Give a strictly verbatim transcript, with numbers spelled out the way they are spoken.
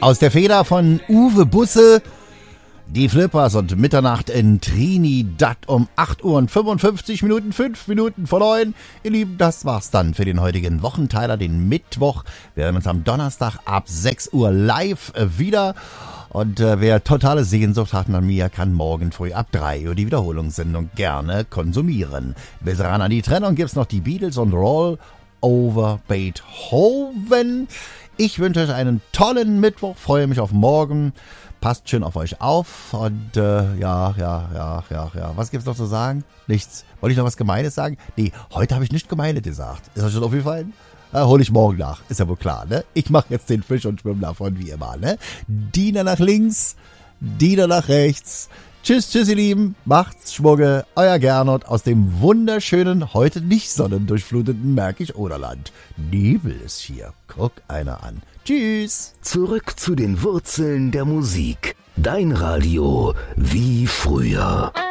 Aus der Feder von Uwe Busse, die Flippers und Mitternacht in Trinidad um acht Uhr und fünfundfünfzig Minuten, fünf Minuten vor neun. Ihr Lieben, das war's dann für den heutigen Wochenteiler, den Mittwoch. Wir hören uns am Donnerstag ab sechs Uhr live wieder. Und äh, wer totale Sehnsucht hat nach mir, kann morgen früh ab drei Uhr die Wiederholungssendung gerne konsumieren. Bis ran an die Trennung gibt's noch die Beatles und Roll over Beethoven. Ich wünsche euch einen tollen Mittwoch, freue mich auf morgen. Passt schön auf euch auf und äh, ja, ja, ja, ja, ja. Was gibt's noch zu sagen? Nichts. Wollte ich noch was Gemeines sagen? Nee, heute habe ich nicht Gemeines gesagt. Ist euch schon aufgefallen? Äh, hol ich morgen nach. Ist ja wohl klar, ne? Ich mache jetzt den Fisch- und Schwimmler von wie immer, ne? Diener nach links, Diener nach rechts. Tschüss, tschüss, ihr Lieben. Macht's Schwugge. Euer Gernot aus dem wunderschönen, heute nicht sonnendurchfluteten Märkisch-Oderland. Nebel ist hier. Guck einer an. Tschüss. Zurück zu den Wurzeln der Musik. Dein Radio wie früher.